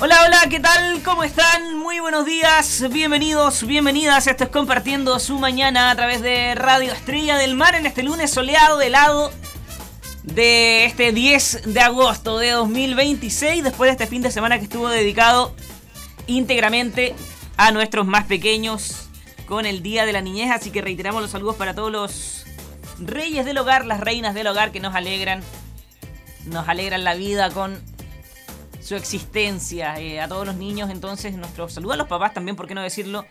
Hola, hola, ¿qué tal? ¿Cómo están? Muy buenos días, bienvenidos, bienvenidas. Esto es Compartiendo su Mañana a través de Radio Estrella del Mar en este lunes soleado, helado de este 10 de agosto de 2026, después de este fin de semana que estuvo dedicado íntegramente a nuestros más pequeños con el Día de la Niñez. Así que reiteramos los saludos para todos los reyes del hogar, las reinas del hogar que nos alegran la vida con su existencia. A todos los niños, entonces, nuestro saludo a los papás también, ¿por qué no decirlo?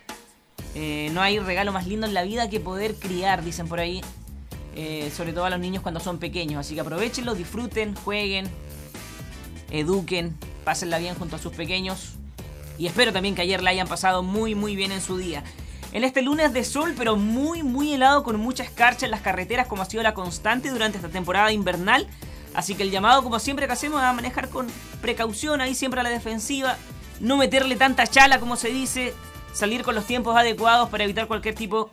No hay regalo más lindo en la vida que poder criar, dicen por ahí. Sobre todo a los niños cuando son pequeños. Así que aprovechenlo, disfruten, jueguen, eduquen, pásenla bien junto a sus pequeños. Y espero también que ayer la hayan pasado muy muy bien en su día. En este lunes de sol, pero muy muy helado, con mucha escarcha en las carreteras, como ha sido la constante durante esta temporada invernal. Así que el llamado, como siempre que hacemos, a manejar con precaución, ahí siempre a la defensiva, no meterle tanta chala, como se dice, salir con los tiempos adecuados para evitar cualquier tipo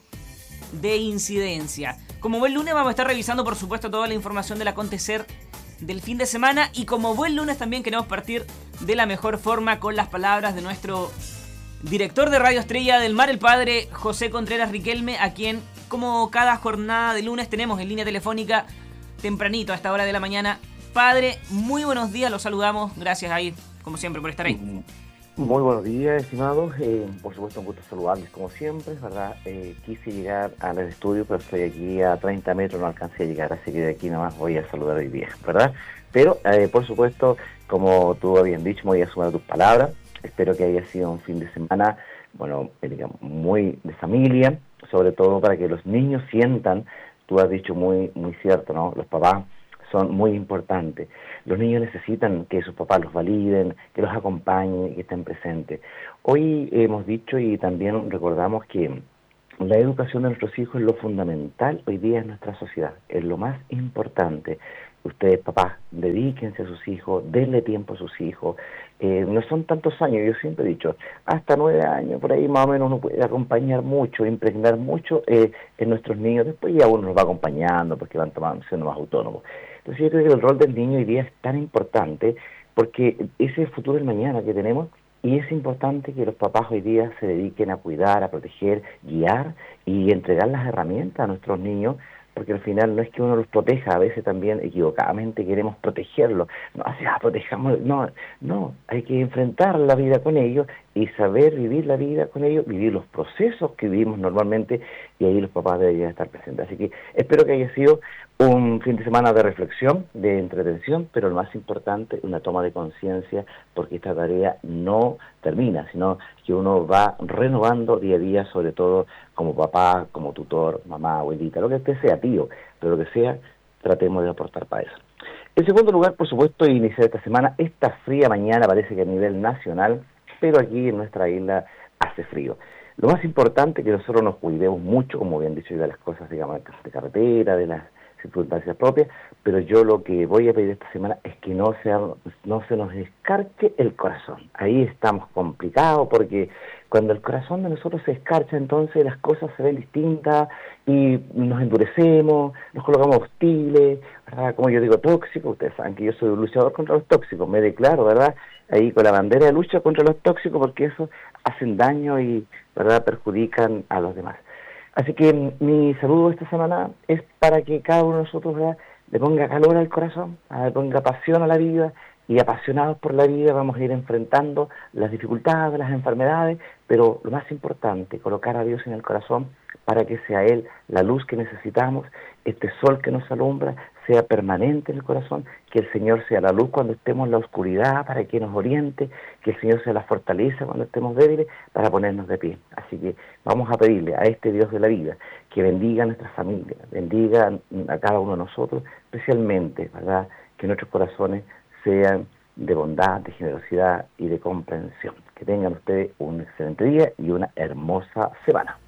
de incidencia. Como buen lunes vamos a estar revisando, por supuesto, toda la información del acontecer del fin de semana, y como buen lunes también queremos partir de la mejor forma con las palabras de nuestro director de Radio Estrella del Mar, el padre José Contreras Riquelme, a quien, como cada jornada de lunes, tenemos en línea telefónica tempranito a esta hora de la mañana. Padre, muy buenos días, los saludamos, gracias ahí, como siempre, por estar ahí. Muy buenos días, estimados. Por supuesto, un gusto saludarles como siempre, ¿verdad? Quise llegar al estudio, pero estoy aquí a 30 metros, no alcancé a llegar, así que de aquí nada más voy a saludar hoy día, ¿verdad? Pero, por supuesto, como tú habías dicho, me voy a sumar a tus palabras. Espero que haya sido un fin de semana, bueno, digamos, muy de familia, sobre todo para que los niños sientan. Tú has dicho muy cierto, ¿no? Los papás son muy importantes. Los niños necesitan que sus papás los validen, que los acompañen, que estén presentes. Hoy hemos dicho y también recordamos que la educación de nuestros hijos es lo fundamental hoy día en nuestra sociedad, es lo más importante. Ustedes, papás, dedíquense a sus hijos, denle tiempo a sus hijos. No son tantos años, yo siempre he dicho, hasta 9 años, por ahí más o menos uno puede acompañar mucho, impregnar mucho en nuestros niños. Después ya uno los va acompañando porque van tomando, siendo más autónomos. Entonces yo creo que el rol del niño hoy día es tan importante porque ese es el futuro del mañana que tenemos, y es importante que los papás hoy día se dediquen a cuidar, a proteger, guiar y entregar las herramientas a nuestros niños, porque al final no es que uno los proteja, a veces también equivocadamente queremos protegerlos, no, protejamos, no, hay que enfrentar la vida con ellos y saber vivir la vida con ellos, vivir los procesos que vivimos normalmente, y ahí los papás deberían estar presentes. Así que espero que haya sido un fin de semana de reflexión, de entretención, pero lo más importante, una toma de conciencia, porque esta tarea no termina, sino que uno va renovando día a día, sobre todo como papá, como tutor, mamá, abuelita, lo que usted sea, tío, pero lo que sea, tratemos de aportar para eso. En segundo lugar, por supuesto, iniciar esta semana, esta fría mañana parece que a nivel nacional, pero aquí en nuestra isla hace frío. Lo más importante es que nosotros nos cuidemos mucho, como bien dicho, de las cosas, digamos, de carretera, de las circunstancias propias, pero yo lo que voy a pedir esta semana es que no se nos escarche el corazón. Ahí estamos complicados, porque cuando el corazón de nosotros se escarcha, entonces las cosas se ven distintas y nos endurecemos, nos colocamos hostiles, ¿verdad? Como yo digo, tóxicos. Ustedes saben que yo soy un luchador contra los tóxicos, me declaro, ¿verdad? Ahí con la bandera de lucha contra los tóxicos, porque eso hacen daño y, ¿verdad?, perjudican a los demás. Así que mi saludo esta semana es para que cada uno de nosotros, ¿verdad?, le ponga calor al corazón, le ponga pasión a la vida, y apasionados por la vida vamos a ir enfrentando las dificultades, las enfermedades, pero lo más importante, colocar a Dios en el corazón para que sea Él la luz que necesitamos, este sol que nos alumbra sea permanente en el corazón, que el Señor sea la luz cuando estemos en la oscuridad para que nos oriente, que el Señor sea la fortaleza cuando estemos débiles para ponernos de pie. Así que vamos a pedirle a este Dios de la vida que bendiga a nuestras familias, bendiga a cada uno de nosotros, especialmente, ¿verdad?, que nuestros corazones sean de bondad, de generosidad y de comprensión. Que tengan ustedes un excelente día y una hermosa semana.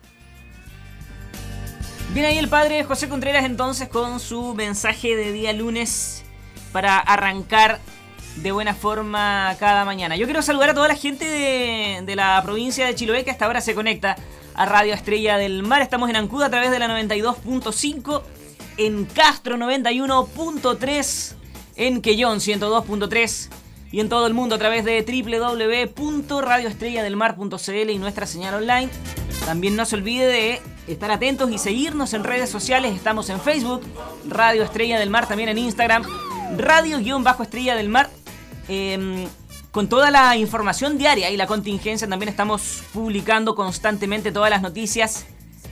Bien, ahí el padre José Contreras entonces con su mensaje de día lunes para arrancar de buena forma cada mañana. Yo quiero saludar a toda la gente de la provincia de Chiloé que hasta ahora se conecta a Radio Estrella del Mar. Estamos en Ancud a través de la 92.5, en Castro 91.3, en Quellón 102.3, y en todo el mundo a través de www.radioestrelladelmar.cl y nuestra señal online. También no se olvide de estar atentos y seguirnos en redes sociales. Estamos en Facebook, Radio Estrella del Mar, también en Instagram, Radio-Estrella del Mar, con toda la información diaria y la contingencia. También estamos publicando constantemente todas las noticias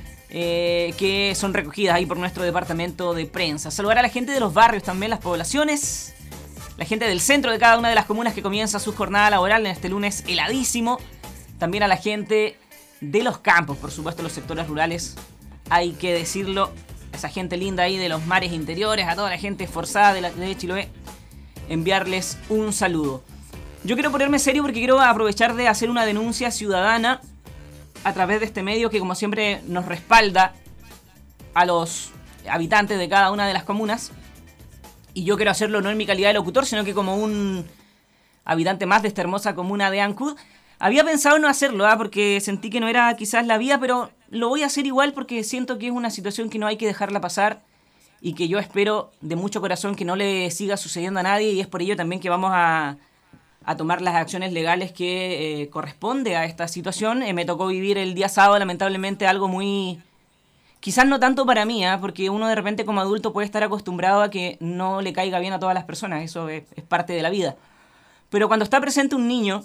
que son recogidas ahí por nuestro departamento de prensa. Saludar a la gente de los barrios también, las poblaciones, la gente del centro de cada una de las comunas que comienza su jornada laboral en este lunes heladísimo. También a la gente de los campos, por supuesto, los sectores rurales, hay que decirlo, esa gente linda ahí de los mares interiores, a toda la gente esforzada de Chiloé, enviarles un saludo. Yo quiero ponerme serio porque quiero aprovechar de hacer una denuncia ciudadana a través de este medio que, como siempre, nos respalda a los habitantes de cada una de las comunas. Y yo quiero hacerlo no en mi calidad de locutor, sino que como un habitante más de esta hermosa comuna de Ancud. Había pensado no hacerlo, porque sentí que no era quizás la vía, pero lo voy a hacer igual porque siento que es una situación que no hay que dejarla pasar y que yo espero de mucho corazón que no le siga sucediendo a nadie, y es por ello también que vamos a tomar las acciones legales que corresponde a esta situación. Me tocó vivir el día sábado, lamentablemente, algo muy... Quizás no tanto para mí, porque uno de repente como adulto puede estar acostumbrado a que no le caiga bien a todas las personas, eso es parte de la vida. Pero cuando está presente un niño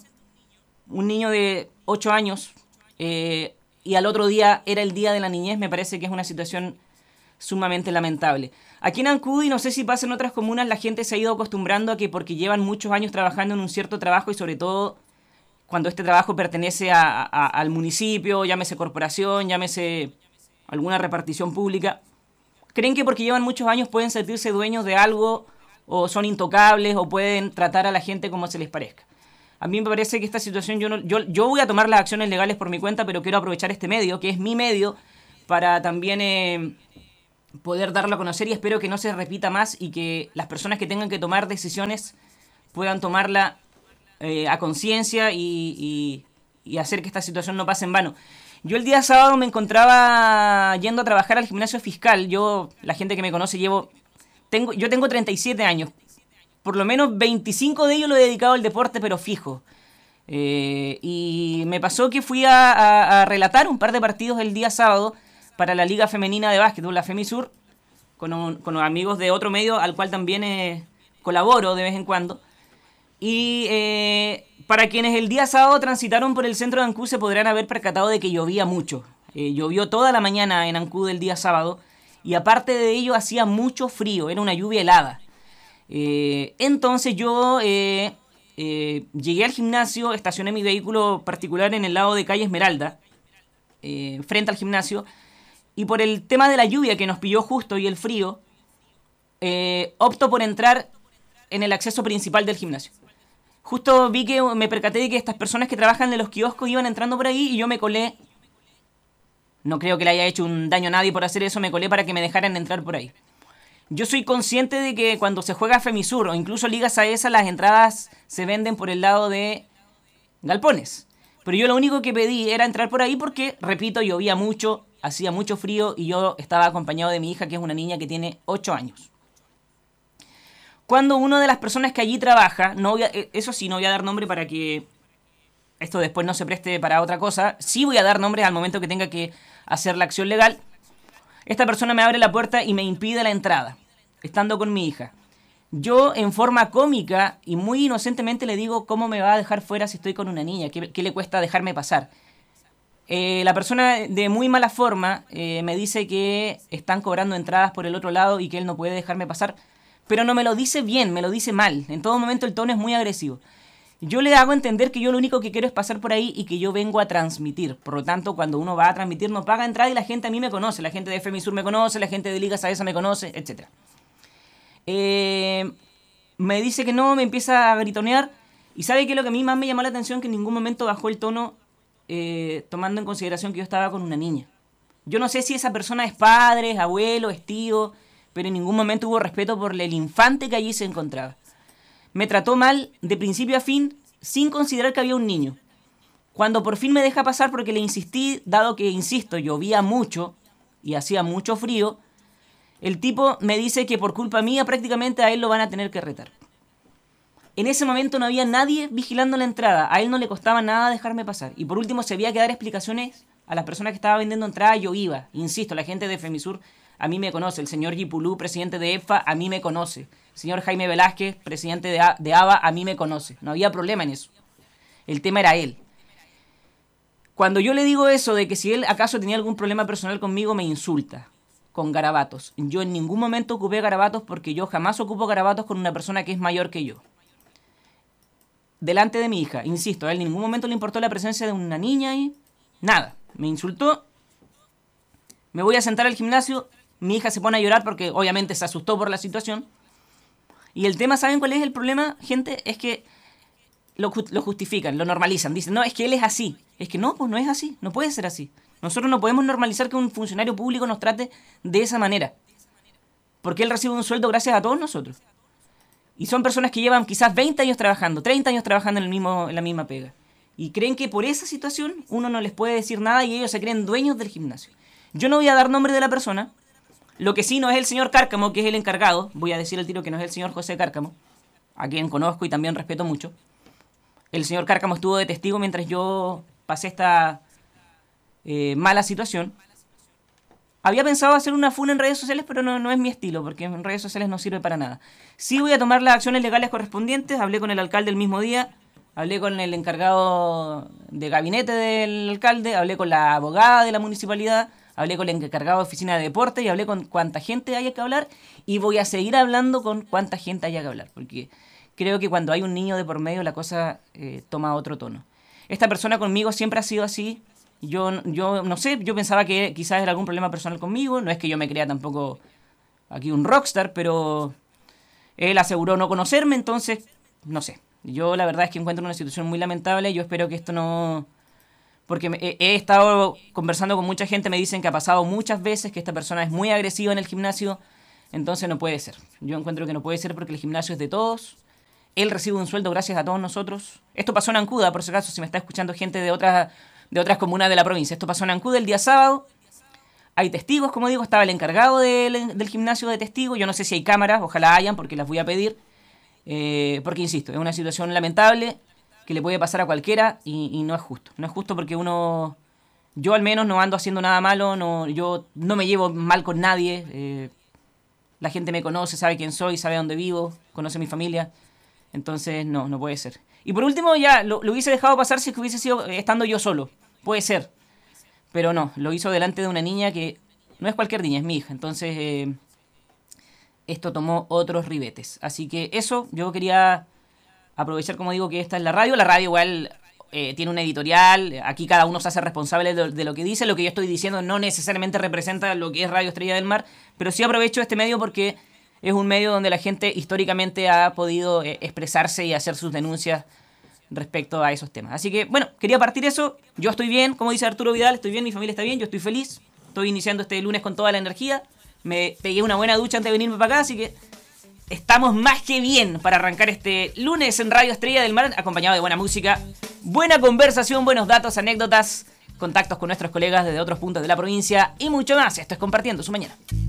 de 8 años, y al otro día era el día de la niñez, me parece que es una situación sumamente lamentable. Aquí en Ancud, y no sé si pasa en otras comunas, la gente se ha ido acostumbrando a que porque llevan muchos años trabajando en un cierto trabajo, y sobre todo cuando este trabajo pertenece al municipio, llámese corporación, llámese alguna repartición pública, creen que porque llevan muchos años pueden sentirse dueños de algo, o son intocables, o pueden tratar a la gente como se les parezca. A mí me parece que esta situación, yo voy a tomar las acciones legales por mi cuenta, pero quiero aprovechar este medio, que es mi medio, para también poder darlo a conocer, y espero que no se repita más y que las personas que tengan que tomar decisiones puedan tomarla a conciencia y hacer que esta situación no pase en vano. Yo el día sábado me encontraba yendo a trabajar al gimnasio fiscal. La gente que me conoce, yo tengo 37 años. Por lo menos 25 de ellos lo he dedicado al deporte, pero fijo. Y me pasó que fui a relatar un par de partidos el día sábado para la Liga Femenina de Básquetbol, la FEMISUR, con amigos de otro medio al cual también colaboro de vez en cuando. Y para quienes el día sábado transitaron por el centro de Ancud se podrán haber percatado de que llovía mucho. Llovió toda la mañana en Ancud el día sábado, y aparte de ello hacía mucho frío, era una lluvia helada. Entonces yo llegué al gimnasio, estacioné mi vehículo particular en el lado de calle Esmeralda, frente al gimnasio, y por el tema de la lluvia que nos pilló justo y el frío, opto por entrar en el acceso principal del gimnasio. Justo me percaté de que estas personas que trabajan de los kioscos iban entrando por ahí, y yo me colé. No creo que le haya hecho un daño a nadie por hacer eso, me colé para que me dejaran entrar por ahí. Yo soy consciente de que cuando se juega FEMISUR o incluso Ligas AESA, las entradas se venden por el lado de galpones. Pero yo lo único que pedí era entrar por ahí porque, repito, llovía mucho, hacía mucho frío y yo estaba acompañado de mi hija, que es una niña que tiene 8 años. Cuando una de las personas que allí trabaja, eso sí, no voy a dar nombre para que esto después no se preste para otra cosa, sí voy a dar nombres al momento que tenga que hacer la acción legal. Esta persona me abre la puerta y me impide la entrada, estando con mi hija. Yo, en forma cómica y muy inocentemente, le digo: ¿cómo me va a dejar fuera si estoy con una niña? ¿Qué le cuesta dejarme pasar? La persona, de muy mala forma, me dice que están cobrando entradas por el otro lado y que él no puede dejarme pasar, pero no me lo dice bien, me lo dice mal. En todo momento el tono es muy agresivo. Yo le hago entender que yo lo único que quiero es pasar por ahí y que yo vengo a transmitir. Por lo tanto, cuando uno va a transmitir, no paga entrada, y la gente a mí me conoce. La gente de FEMISUR me conoce, la gente de Ligas AESA me conoce, etc. Me dice que no, me empieza a gritonear. Y ¿sabe qué es lo que a mí más me llamó la atención? Que en ningún momento bajó el tono, tomando en consideración que yo estaba con una niña. Yo no sé si esa persona es padre, es abuelo, es tío, pero en ningún momento hubo respeto por el infante que allí se encontraba. Me trató mal de principio a fin, sin considerar que había un niño. Cuando por fin me deja pasar porque le insistí, dado que, insisto, llovía mucho y hacía mucho frío, el tipo me dice que por culpa mía prácticamente a él lo van a tener que retar. En ese momento no había nadie vigilando la entrada. A él no le costaba nada dejarme pasar. Y por último, si había que dar explicaciones a las personas que estaban vendiendo entrada, yo iba. Insisto, la gente de Femisur a mí me conoce. El señor Gipulú, presidente de EFA, a mí me conoce. El señor Jaime Velázquez, presidente de ABA, a mí me conoce. No había problema en eso. El tema era él. Cuando yo le digo eso de que si él acaso tenía algún problema personal conmigo, me insulta con garabatos. Yo en ningún momento ocupé garabatos porque yo jamás ocupo garabatos con una persona que es mayor que yo. Delante de mi hija, insisto, a él en ningún momento le importó la presencia de una niña ahí. Nada, me insultó. Me voy a sentar al gimnasio. Mi hija se pone a llorar porque obviamente se asustó por la situación. Y el tema, ¿saben cuál es el problema, gente? Es que lo justifican, lo normalizan. Dicen, no, es que él es así. Es que no, pues no es así. No puede ser así. Nosotros no podemos normalizar que un funcionario público nos trate de esa manera. Porque él recibe un sueldo gracias a todos nosotros. Y son personas que llevan quizás 20 años trabajando, 30 años trabajando en la misma pega. Y creen que por esa situación uno no les puede decir nada y ellos se creen dueños del gimnasio. Yo no voy a dar nombre de la persona. Lo que sí no es el señor Cárcamo, que es el encargado. Voy a decir al tiro que no es el señor José Cárcamo, a quien conozco y también respeto mucho. El señor Cárcamo estuvo de testigo mientras yo pasé esta mala situación. Había pensado hacer una funa en redes sociales, pero no es mi estilo, porque en redes sociales no sirve para nada. Sí voy a tomar las acciones legales correspondientes. Hablé con el alcalde el mismo día, hablé con el encargado de gabinete del alcalde, hablé con la abogada de la municipalidad, hablé con el encargado de oficina de deporte y hablé con cuánta gente haya que hablar. Y voy a seguir hablando con cuánta gente haya que hablar, porque creo que cuando hay un niño de por medio la cosa toma otro tono. Esta persona conmigo siempre ha sido así. Yo no sé, yo pensaba que quizás era algún problema personal conmigo. No es que yo me crea tampoco aquí un rockstar, pero él aseguró no conocerme, entonces, no sé. Yo la verdad es que encuentro una situación muy lamentable. Yo espero que esto no... Porque he estado conversando con mucha gente, me dicen que ha pasado muchas veces, que esta persona es muy agresiva en el gimnasio. Entonces no puede ser. Yo encuentro que no puede ser porque el gimnasio es de todos. Él recibe un sueldo gracias a todos nosotros. Esto pasó en Ancuda, por si acaso, si me está escuchando gente de otras comunas de la provincia. Esto pasó en Ancuda el día sábado. Hay testigos, como digo, estaba el encargado del gimnasio de testigos. Yo no sé si hay cámaras, ojalá hayan, porque las voy a pedir. Porque, insisto, es una situación lamentable que le puede pasar a cualquiera y no es justo. No es justo porque uno... Yo al menos no ando haciendo nada malo, yo no me llevo mal con nadie. La gente me conoce, sabe quién soy, sabe dónde vivo, conoce mi familia. Entonces, no puede ser. Y por último, ya lo hubiese dejado pasar si es que hubiese sido estando yo solo. Puede ser. Pero no, lo hizo delante de una niña que no es cualquier niña, es mi hija. Entonces, esto tomó otros ribetes. Así que eso, yo quería aprovechar, como digo, que esta es la radio. La radio igual tiene una editorial. Aquí cada uno se hace responsable de lo que dice. Lo que yo estoy diciendo no necesariamente representa lo que es Radio Estrella del Mar. Pero sí aprovecho este medio porque es un medio donde la gente históricamente ha podido expresarse y hacer sus denuncias respecto a esos temas. Así que, bueno, quería partir eso. Yo estoy bien, como dice Arturo Vidal, estoy bien, mi familia está bien, yo estoy feliz. Estoy iniciando este lunes con toda la energía. Me pegué una buena ducha antes de venirme para acá, así que estamos más que bien para arrancar este lunes en Radio Estrella del Mar, acompañado de buena música, buena conversación, buenos datos, anécdotas, contactos con nuestros colegas desde otros puntos de la provincia y mucho más. Esto es Compartiendo su Mañana.